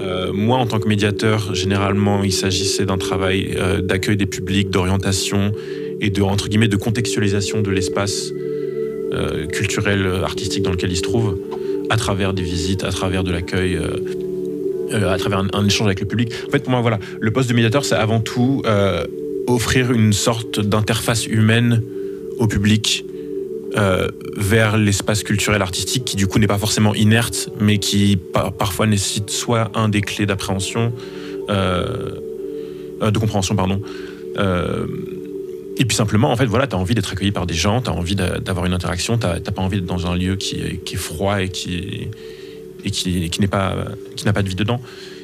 Moi, en tant que médiateur, généralement, il s'agissait d'un travail d'accueil des publics, d'orientation et de, entre guillemets, de contextualisation de l'espace culturel, artistique dans lequel il se trouve, à travers des visites, à travers de l'accueil, à travers un échange avec le public. En fait, pour moi, voilà, le poste de médiateur, c'est avant tout offrir une sorte d'interface humaine au public vers l'espace culturel artistique qui du coup n'est pas forcément inerte mais qui parfois nécessite soit un des clés d'appréhension de compréhension pardon et puis simplement en fait voilà, t'as envie d'être accueilli par des gens, t'as envie d'avoir une interaction, t'as pas envie d'être dans un lieu qui est froid et qui n'a pas de vie dedans.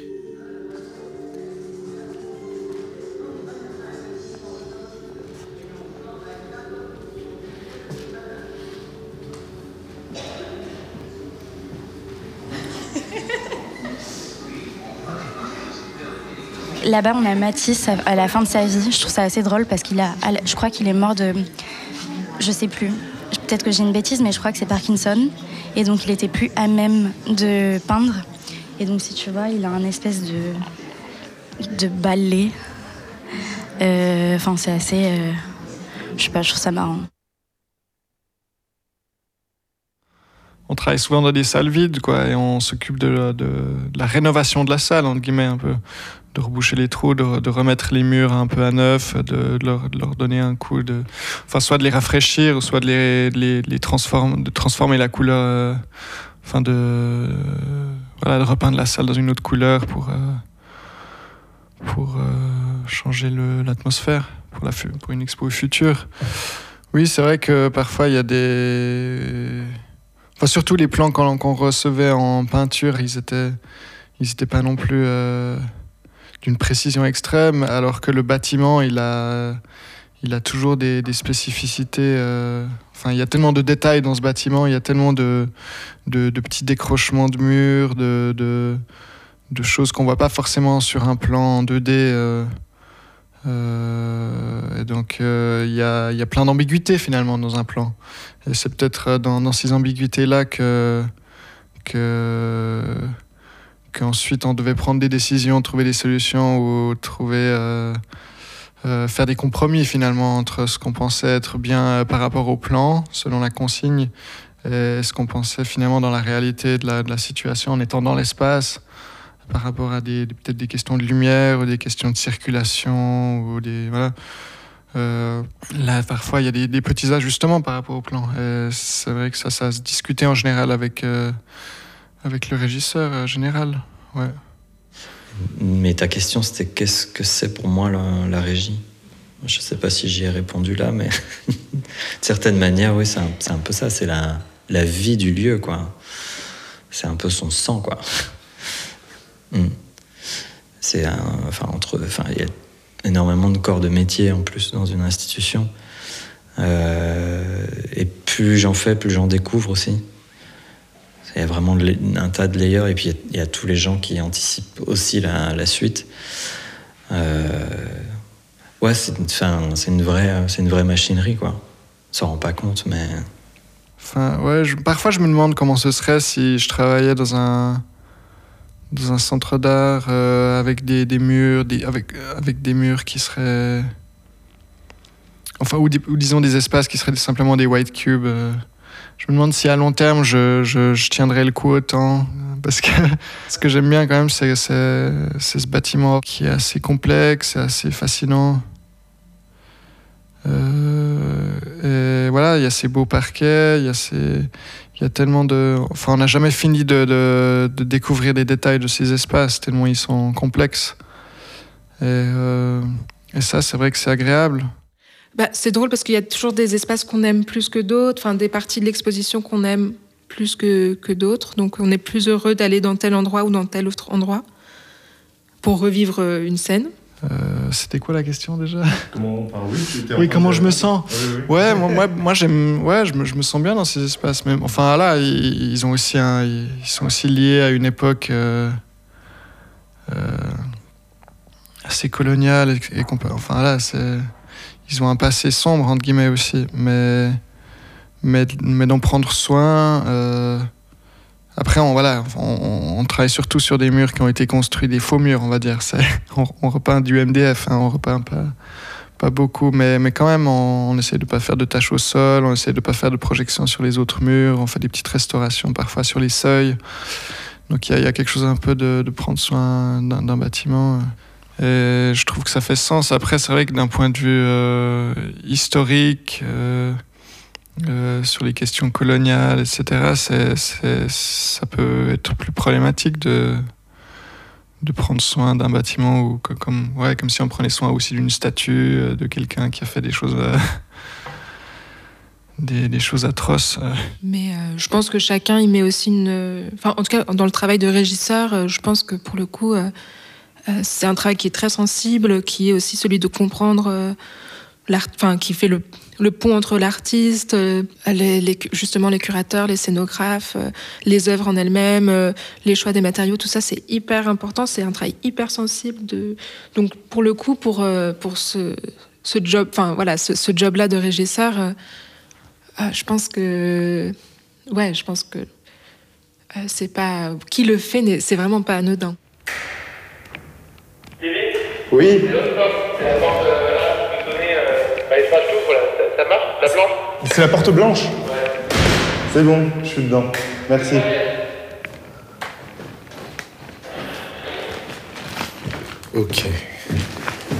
Là-bas, on a Matisse à la fin de sa vie. Je trouve ça assez drôle parce je crois qu'il est mort de... Je sais plus. Peut-être que j'ai une bêtise, mais je crois que c'est Parkinson. Et donc, il était plus à même de peindre. Et donc, si tu vois, il a un espèce de balai. Enfin, c'est assez... je sais pas, je trouve ça marrant. On travaille souvent dans des salles vides, quoi, et on s'occupe de la rénovation de la salle, entre guillemets, un peu. De reboucher les trous, de remettre les murs un peu à neuf, de leur donner un coup de... Enfin, soit de les rafraîchir, soit de les transformer la couleur... de repeindre la salle dans une autre couleur pour changer l'atmosphère pour une expo future. Oui, c'est vrai que parfois, il y a des... Enfin, surtout les plans qu'on recevait en peinture, ils étaient pas non plus... d'une précision extrême, alors que le bâtiment, il a toujours des spécificités. Il y a tellement de détails dans ce bâtiment, il y a tellement de petits décrochements de murs, de choses qu'on voit pas forcément sur un plan en 2D. Et donc, il y a plein d'ambiguïtés finalement dans un plan. Et c'est peut-être dans ces ambiguïtés-là qu'ensuite on devait prendre des décisions, trouver des solutions ou faire des compromis finalement entre ce qu'on pensait être bien par rapport au plan, selon la consigne, et ce qu'on pensait finalement dans la réalité de la situation en étant dans l'espace, par rapport à peut-être des questions de lumière ou des questions de circulation ou voilà. Là, parfois, il y a des petits ajustements par rapport au plan. Et c'est vrai que ça se discutait en général avec le régisseur général, ouais. Mais ta question, c'était qu'est-ce que c'est pour moi la régie ? Je ne sais pas si j'y ai répondu là, mais de certaine manière, oui, c'est un peu ça. C'est la vie du lieu, quoi. C'est un peu son sang, quoi. Il y a énormément de corps de métier en plus dans une institution. Et plus j'en fais, plus j'en découvre aussi. Il y a vraiment un tas de layers, et puis il y a tous les gens qui anticipent aussi la suite. Ouais, c'est une vraie machinerie, quoi. On s'en rend pas compte, mais... Parfois je me demande comment ce serait si je travaillais dans un centre d'art avec des murs, avec des murs qui seraient... Enfin, ou disons des espaces qui seraient simplement des white cubes. Je me demande si à long terme je tiendrais le coup autant, parce que ce que j'aime bien quand même c'est ce bâtiment qui est assez complexe, assez fascinant. Et voilà, il y a ces beaux parquets, il y a tellement de... Enfin, on n'a jamais fini de découvrir les détails de ces espaces, tellement ils sont complexes. Et ça, c'est vrai que c'est agréable. C'est drôle parce qu'il y a toujours des espaces qu'on aime plus que d'autres, enfin des parties de l'exposition qu'on aime plus que d'autres. Donc on est plus heureux d'aller dans tel endroit ou dans tel autre endroit pour revivre une scène. C'était quoi la question déjà ? Comment je me sens ? Ouais, moi j'aime, je me sens bien dans ces espaces. Même, enfin là, ils sont aussi liés à une époque assez coloniale et enfin là ils ont un passé sombre entre guillemets aussi, mais d'en prendre soin Après, on travaille surtout sur des murs qui ont été construits, des faux murs, on va dire. On repeint du MDF, on repeint pas beaucoup, mais quand même, on essaie de ne pas faire de taches au sol, on essaie de ne pas faire de projections sur les autres murs, on fait des petites restaurations parfois sur les seuils. Donc il y a quelque chose un peu de prendre soin d'un bâtiment. Et je trouve que ça fait sens. Après, c'est vrai que d'un point de vue historique, sur les questions coloniales, etc., ça peut être plus problématique de prendre soin d'un bâtiment ou comme si on prenait soin aussi d'une statue, de quelqu'un qui a fait des choses... Des choses atroces. Mais je pense que chacun y met aussi en tout cas, dans le travail de régisseur, je pense que pour le coup, c'est un travail qui est très sensible, qui est aussi celui de comprendre qui fait le pont entre l'artiste, justement les curateurs, les scénographes, les œuvres en elles-mêmes, les choix des matériaux, tout ça, c'est hyper important. C'est un travail hyper sensible. Donc pour le coup, pour ce job, ce job-là de régisseur. Je pense que c'est pas qui le fait, c'est vraiment pas anodin. Oui. C'est la porte ça marche, la blanche. C'est la porte blanche. Ouais. C'est bon, je suis dedans. Merci. Ok.